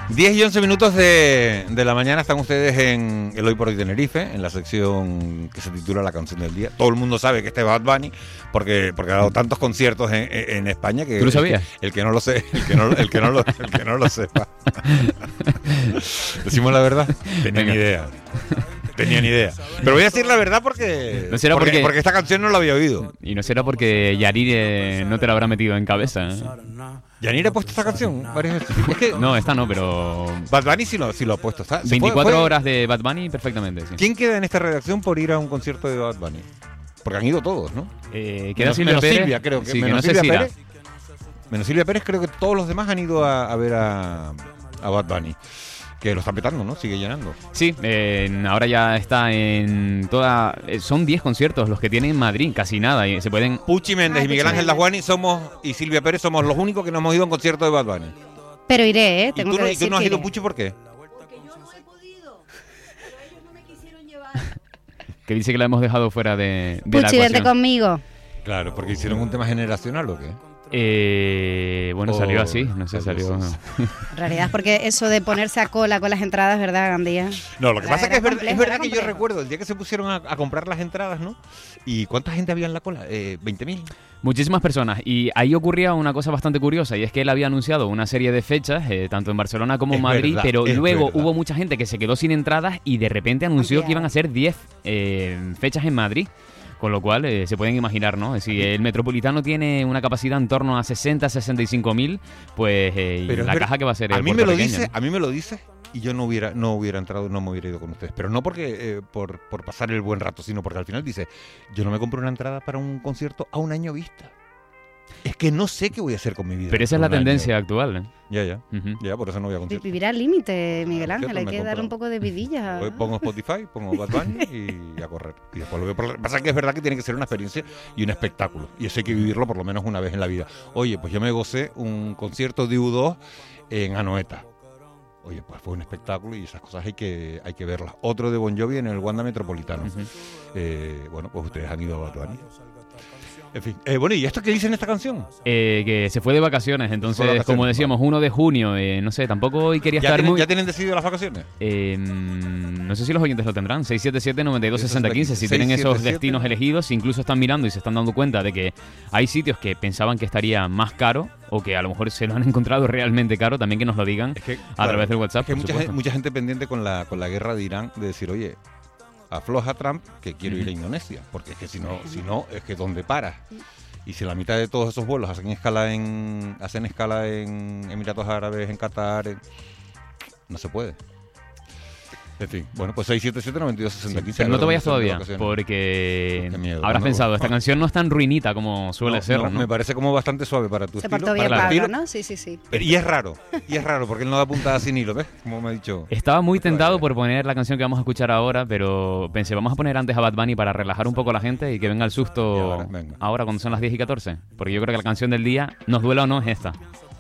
10 y 11 minutos de la mañana están ustedes en el Hoy por Hoy Tenerife, en la sección que se titula La Canción del Día. Todo el mundo sabe que este es Bad Bunny porque ha dado tantos conciertos en España que... ¿Tú lo sabías? El que no lo sé, el que no lo sepa. Decimos la verdad, tenía ni idea. Pero voy a decir la verdad porque esta canción no la había oído. Y no será porque Yanire no te la habrá metido en cabeza, ¿eh? ¿Yanire ha puesto esta canción varias veces? Es que No, esta no, pero... Bad Bunny sí lo ha puesto. 24 horas de Bad Bunny perfectamente, sí. ¿Quién queda en esta redacción por ir a un concierto de Bad Bunny? Porque han ido todos, ¿no? Queda Silvia Pérez. Silvia, creo que. Sí, menos, que no sé Silvia si Pérez, menos Silvia Pérez, creo que todos los demás han ido a ver a Bad Bunny. Que lo está petando, ¿no? Sigue llenando. Sí, ahora ya está en toda... son 10 conciertos los que tiene en Madrid, casi nada. Y se pueden... Puchi Méndez y Miguel Ángel Dajuani y Silvia Pérez somos los únicos que no hemos ido a un concierto de Bad Bunny. Pero iré, ¿Y tengo tú, que decir ¿y tú no has que ido, iré. Puchi, por qué? Porque yo no he podido. Ellos no me quisieron llevar. Que dice que la hemos dejado fuera de la Puchi, vente ecuación. conmigo. Claro, porque hicieron un tema generacional, ¿o qué? Bueno, salió así, no sé, salió... En realidad es porque eso de ponerse a cola con las entradas, ¿verdad, Gandía? No, lo que pasa es que es verdad complejo, que yo recuerdo el día que se pusieron a comprar las entradas, ¿no? ¿Y cuánta gente había en la cola? 20.000. Muchísimas personas. Y ahí ocurría una cosa bastante curiosa, y es que él había anunciado una serie de fechas, tanto en Barcelona como en Es Madrid, verdad, pero es luego verdad. hubo mucha gente que se quedó sin entradas y de repente anunció que iban a ser 10 fechas en Madrid. Con lo cual, se pueden imaginar, ¿no? Si el Metropolitano tiene una capacidad en torno a 60-65.000, pues Pero la caja que va a ser el a mí me lo puertorriqueño, ¿no? dice y yo no hubiera entrado, no me hubiera ido con ustedes. Pero no porque por pasar el buen rato, sino porque al final dice, yo no me compro una entrada para un concierto a un año vista. Es que no sé qué voy a hacer con mi vida. Pero esa es la un año. tendencia actual, ¿eh? Ya. Ujú. Ya, por eso no voy a conciertos. Vivir al límite, Miguel Ángel, hay me que dar compro- un poco de vidilla. Hoy pongo Spotify, pongo Bad Bunny y a correr. Y después lo veo. Lo que pasa es que es verdad que tiene que ser una experiencia y un espectáculo. Y eso hay que vivirlo por lo menos una vez en la vida. Oye, pues yo me gocé un concierto de U2 en Anoeta. Oye, pues fue un espectáculo y esas cosas hay que verlas. Otro de Bon Jovi en el Wanda Metropolitano. Bueno, pues ustedes han ido a Bad Bunny. En fin, bueno, ¿y esto qué dice en esta canción? Que se fue de vacaciones, entonces, Fue de vacaciones, como decíamos, 1 de junio, no sé, tampoco hoy quería estar muy... ¿Ya tienen decidido las vacaciones? No sé si los oyentes lo tendrán, 677-926015, si tienen esos 677. destinos elegidos, incluso están mirando y se están dando cuenta de que hay sitios que pensaban que estaría más caro o que a lo mejor se lo han encontrado realmente caro, también que nos lo digan Es que, a claro, través del WhatsApp, es que por mucha supuesto. gente pendiente con la guerra de Irán de decir, oye, afloja Trump que quiero ir a Indonesia, porque es que si no es que ¿dónde paras? Y si la mitad de todos esos vuelos hacen escala en Emiratos Árabes, en Qatar, no se puede. En fin, bueno, pues 677-926015. Pero no te vayas todavía, Vacaciones. porque Qué miedo, habrás ¿no? pensado, esta canción no es tan ruinita como suele No, ser, no, ¿no? me parece como bastante suave para tu Se estilo. portó bien para Pablo, estilo. ¿no? Sí. Y es raro, porque él no da puntada sin hilo, ¿ves? Como me ha dicho. Estaba muy tentado Vaya. por poner la canción que vamos a escuchar ahora, pero pensé, vamos a poner antes a Bad Bunny para relajar un poco a la gente y que venga el susto Y ahora, venga. ahora cuando son las 10 y 14. Porque yo creo que la canción del día, nos duela o no, es esta.